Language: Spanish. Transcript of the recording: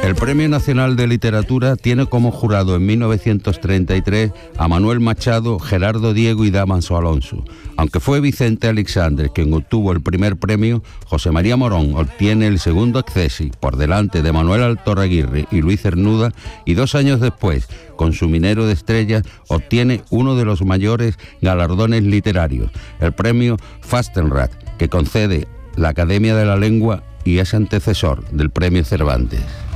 El Premio Nacional de Literatura tiene como jurado en 1933 a Manuel Machado, Gerardo Diego y Dámaso Alonso. Aunque fue Vicente Aleixandre quien obtuvo el primer premio, José María Morón obtiene el segundo accesi por delante de Manuel Altorreguirre y Luis Cernuda, y 2 años después, con Su minero de estrellas, obtiene uno de los mayores galardones literarios, el premio Fastenrath, que concede la Academia de la Lengua y es antecesor del premio Cervantes.